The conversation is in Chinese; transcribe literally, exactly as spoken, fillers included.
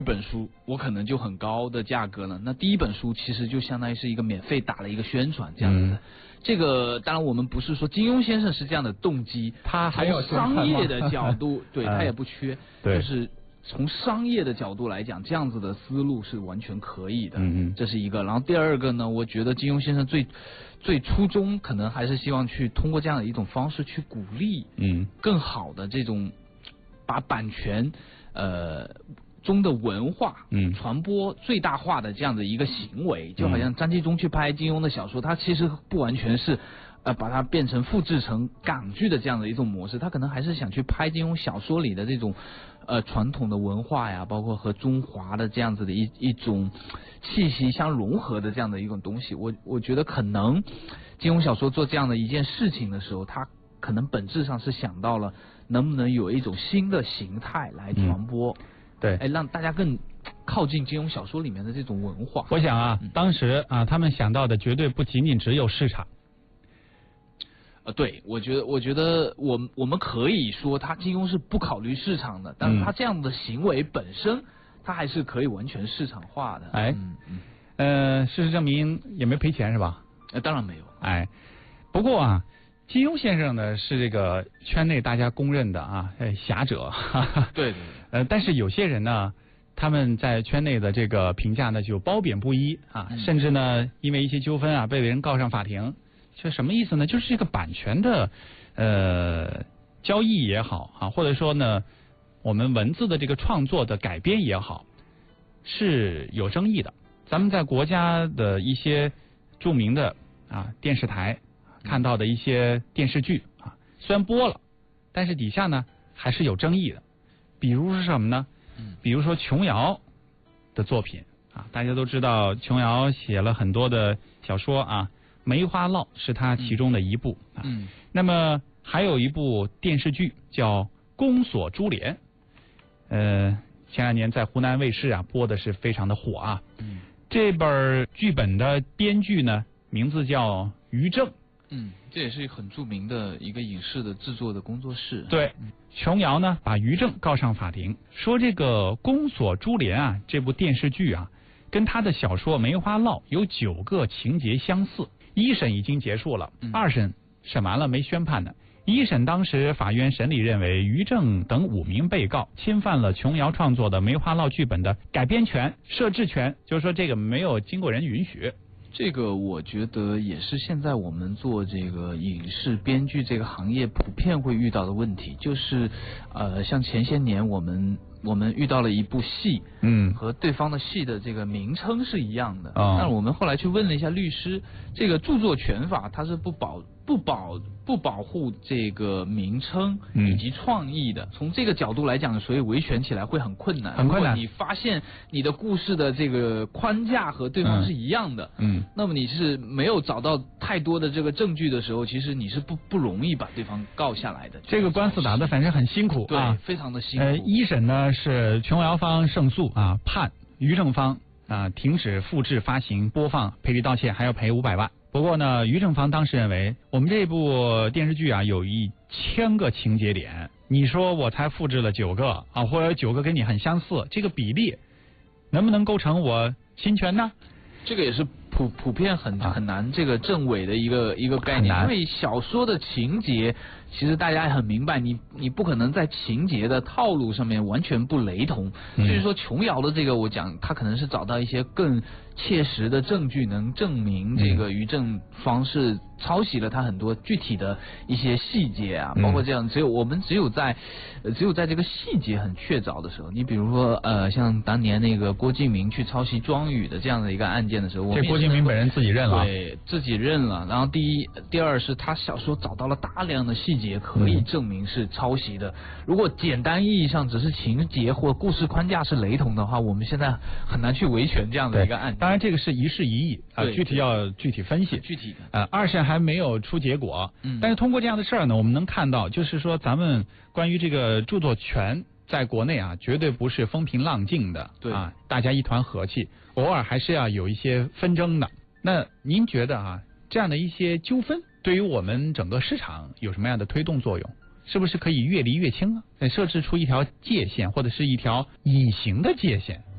一本书我可能就很高的价格了，那第一本书其实就相当于是一个免费打了一个宣传这样子。嗯、这个当然我们不是说金庸先生是这样的动机， 他还有商业的角度，对他也不缺， 对就是从商业的角度来讲，这样子的思路是完全可以的。 嗯嗯， 这是一个。然后第二个呢，我觉得金庸先生最最初衷可能还是希望去通过这样的一种方式去鼓励， 嗯， 更好的这种把版权呃。中的文化嗯传播最大化的这样的一个行为，就好像张纪中去拍金庸的小说，他其实不完全是呃把它变成复制成港剧的这样的一种模式，他可能还是想去拍金庸小说里的这种呃传统的文化呀，包括和中华的这样子的一一种气息相融合的这样的一种东西。我我觉得可能金庸小说做这样的一件事情的时候，他可能本质上是想到了能不能有一种新的形态来传播。嗯对， 哎，让大家更靠近金庸小说里面的这种文化。 我想啊，嗯、当时啊，他们想到的绝对不仅仅只有市场。 呃，对，我觉得，我觉得我们我们可以说，他金庸是不考虑市场的，但是他这样的行为本身，嗯、他还是可以完全市场化的。 哎，嗯嗯，呃，事实证明也没赔钱是吧？ 呃，当然没有。 哎，不过啊。金庸先生呢是这个圈内大家公认的啊，呃，侠者。哈哈对对。 呃，但是有些人呢，他们在圈内的这个评价呢就褒贬不一啊，嗯、甚至呢因为一些纠纷啊被人告上法庭。这什么意思呢？就是这个版权的呃交易也好啊，或者说呢我们文字的这个创作的改编也好，是有争议的。咱们在国家的一些著名的啊电视台。看到的一些电视剧啊，虽然播了，但是底下呢还是有争议的。比如是什么呢？比如说琼瑶的作品啊，大家都知道琼瑶写了很多的小说啊，《梅花烙》是她其中的一部啊。 嗯。 那么还有一部电视剧叫《宫锁珠帘》，呃，前两年在湖南卫视啊播的是非常的火啊。 嗯。 这本剧本的编剧呢，名字叫于正。 嗯，这也是很著名的一个影视的制作的工作室。 对，琼瑶呢把于正告上法庭，说这个《宫锁珠帘》啊这部电视剧啊，跟他的小说《梅花烙》有九个情节相似。一审已经结束了， 嗯、 二审审完了没宣判呢。一审当时法院审理认为，于正等五名被告侵犯了琼瑶创作的《梅花烙》剧本的改编权、设置权，就是说这个没有经过人允许。 这个我觉得也是现在我们做这个影视编剧这个行业普遍会遇到的问题，就是呃，像前些年我们我们遇到了一部戏， 嗯， 和对方的戏的这个名称是一样的， 哦、 但是我们后来去问了一下律师，这个著作权法它是不保不保不保护这个名称以及创意的，嗯、从这个角度来讲，所以维权起来会很困难。 很困难。 如果你发现你的故事的这个框架和对方是一样的， 嗯，嗯那么你是没有找到太多的这个证据的时候，其实你是不不容易把对方告下来的。 这个官司打得反正很辛苦啊， 对，非常的辛苦。 呃，一审呢是琼瑶方胜诉啊，判于正方啊停止复制、发行、播放、赔礼道歉，还要赔五百万。不过呢，于正方当时认为，我们这部电视剧啊有一千个情节点，你说我才复制了九个啊，或者九个跟你很相似，这个比例能不能构成我侵权呢？ 这个也是普普遍很很难这个证伪的一个一个概念，因为小说的情节其实大家也很明白，你你不可能在情节的套路上面完全不雷同。 嗯、 所以说琼瑶的这个，我讲他可能是找到一些更切实的证据，能证明这个于正方是抄袭了他很多具体的一些细节啊， 嗯、 包括这样，只有我们只有在呃只有在这个细节很确凿的时候，你比如说呃像当年那个郭敬明去抄袭庄羽的这样的一个案件的时候，我这郭敬明本人自己认了， 对，自己认了。然后第一、第二是他小说找到了大量的细节可以证明是抄袭的。嗯、如果简单意义上只是情节或故事框架是雷同的话，我们现在很难去维权这样的一个案件。 当然，这个是一事一议啊，具体要具体分析。 具体的， 呃，二审还没有出结果， 嗯， 但是通过这样的事儿呢，我们能看到，就是说咱们关于这个著作权在国内啊，绝对不是风平浪静的， 对啊，大家一团和气，偶尔还是要有一些纷争的。那您觉得啊，这样的一些纠纷对于我们整个市场有什么样的推动作用？是不是可以越离越清啊？设置出一条界限，或者是一条隐形的界限？